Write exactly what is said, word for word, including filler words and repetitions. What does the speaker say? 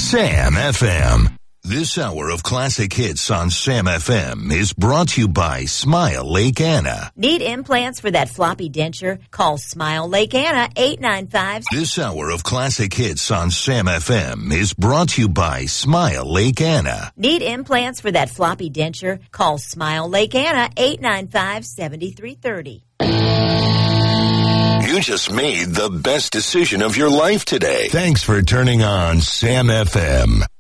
Sam F M. This hour of classic hits on Sam F M is brought to you by Smile Lake Anna. Need implants for that floppy denture? Call Smile Lake Anna, eight nine five. This hour of classic hits on Sam F M is brought to you by Smile Lake Anna. Need implants for that floppy denture? Call Smile Lake Anna, eight nine five, seven three three zero. You just made the best decision of your life today. Thanks for turning on Sam F M.